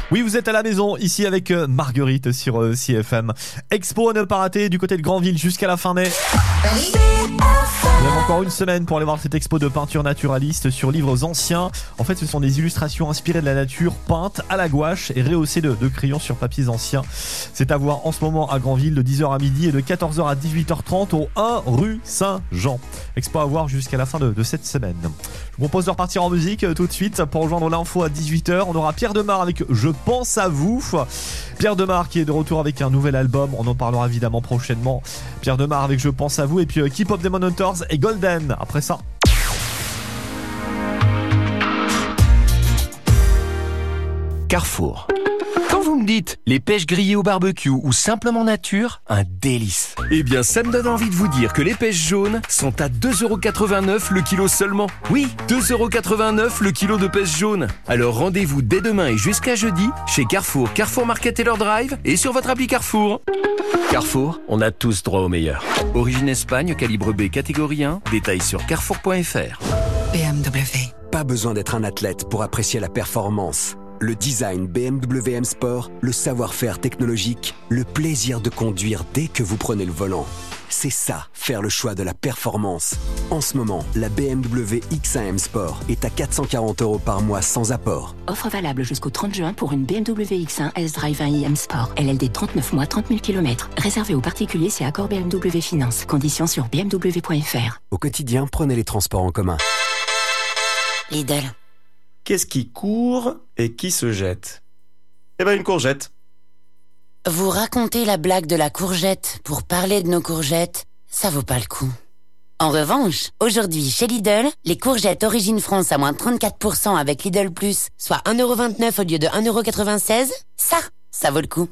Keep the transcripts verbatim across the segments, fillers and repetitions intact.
Oui, vous êtes à la maison, ici avec euh, Marguerite sur euh, C F M. Expo à ne pas rater du côté de Granville jusqu'à la fin mai. Vous avez encore une semaine pour aller voir cette expo de peinture naturaliste sur livres anciens. En fait, ce sont des illustrations inspirées de la nature, peintes à la gouache et rehaussées de, de crayons sur papiers anciens. C'est à voir en ce moment à Granville de dix heures à midi et de quatorze heures à dix-huit heures trente au un rue Saint-Jean. Expo à voir jusqu'à la fin de, de cette semaine. Je vous propose de repartir en musique euh, tout de suite pour rejoindre l'info à dix-huit heures. On aura Pierre Demar avec Je pense à vous. Pierre Demar qui est de retour avec un nouvel album. On en parlera évidemment prochainement. Pierre Demar avec Je pense à vous et puis euh, Keep Up Demon Hunters et Golden après ça. Carrefour. Quand vous me dites les pêches grillées au barbecue ou simplement nature, un délice. Eh bien, ça me donne envie de vous dire que les pêches jaunes sont à deux euros quatre-vingt-neuf le kilo seulement. Oui, deux euros quatre-vingt-neuf le kilo de pêche jaune. Alors rendez-vous dès demain et jusqu'à jeudi chez Carrefour, Carrefour Market Taylor Drive et sur votre appli Carrefour. Carrefour, on a tous droit au meilleur. Origine Espagne, calibre B, catégorie un. Détails sur carrefour point f r. B M W. Pas besoin d'être un athlète pour apprécier la performance. Le design B M W M Sport, le savoir-faire technologique, le plaisir de conduire dès que vous prenez le volant. C'est ça, faire le choix de la performance. En ce moment, la B M W X un M Sport est à quatre cent quarante euros par mois sans apport. Offre valable jusqu'au trente juin pour une B M W X un S-Drive un i M Sport. L L D trente-neuf mois, trente mille kilomètres. Réservé aux particuliers, c'est accord B M W Finance. Conditions sur b m w point f r. Au quotidien, prenez les transports en commun. Lidl. Qu'est-ce qui court et qui se jette? Eh ben une courgette. Vous racontez la blague de la courgette pour parler de nos courgettes, ça vaut pas le coup. En revanche, aujourd'hui chez Lidl, les courgettes Origine France à moins trente-quatre pour cent avec Lidl Plus, soit un euro vingt-neuf au lieu de un euro quatre-vingt-seize, ça, ça vaut le coup.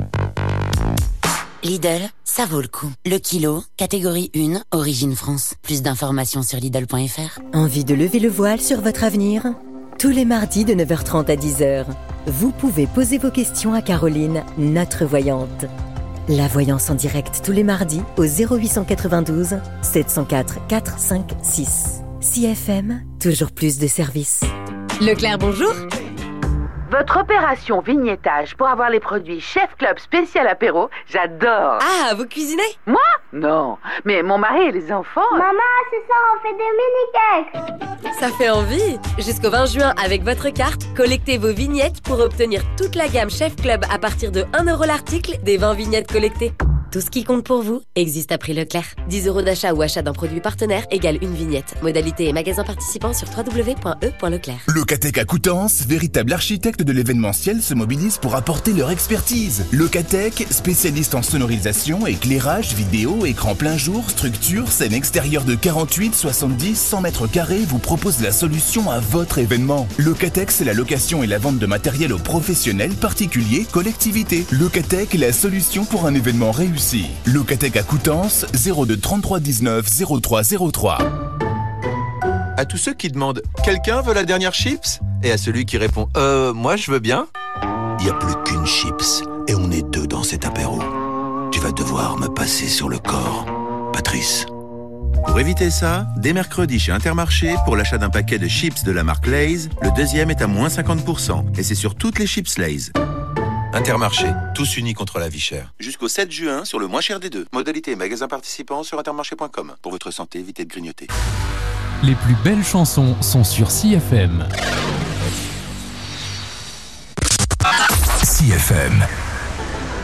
Lidl, ça vaut le coup. Le kilo, catégorie un, Origine France. Plus d'informations sur Lidl point f r. Envie de lever le voile sur votre avenir ? Tous les mardis de neuf heures trente à dix heures, vous pouvez poser vos questions à Caroline, notre voyante. La voyance en direct tous les mardis au zéro huit cent quatre-vingt-douze sept cent quatre quatre cinq six. C F M, toujours plus de services. Leclerc, bonjour. Votre opération vignettage pour avoir les produits Chef Club spécial apéro, j'adore. Ah, vous cuisinez? Moi? Non, mais mon mari et les enfants... Maman, ce soir on fait des mini-cakes. Ça fait envie. Jusqu'au vingt juin, avec votre carte, collectez vos vignettes pour obtenir toute la gamme Chef Club à partir de un euro l'article des vingt vignettes collectées. Tout ce qui compte pour vous existe à prix Leclerc. dix euros d'achat ou achat d'un produit partenaire égale une vignette. Modalité et magasin participant sur w w w point e point leclerc. Locatec à Coutances, véritable architecte de l'événementiel, se mobilise pour apporter leur expertise. Locatec, spécialiste en sonorisation, éclairage, vidéo, écran plein jour, structure, scène extérieure de quarante-huit, soixante-dix, cent mètres carrés, vous propose la solution à votre événement. Locatec, c'est la location et la vente de matériel aux professionnels, particuliers, collectivités. Locatec, la solution pour un événement réussi. Locatec à Coutances, zéro deux trente-trois dix-neuf zéro trois zéro trois. À tous ceux qui demandent « Quelqu'un veut la dernière chips ?» et à celui qui répond « Euh, moi je veux bien ?» Il n'y a plus qu'une chips et on est deux dans cet apéro. Tu vas devoir me passer sur le corps, Patrice. Pour éviter ça, dès mercredi chez Intermarché, pour l'achat d'un paquet de chips de la marque Lay's, le deuxième est à moins cinquante pour cent et c'est sur toutes les chips Lay's. Intermarché, tous unis contre la vie chère. Jusqu'au sept juin sur le moins cher des deux. Modalité et magasin participants sur intermarché point com. Pour votre santé, évitez de grignoter. Les plus belles chansons sont sur C F M. C F M.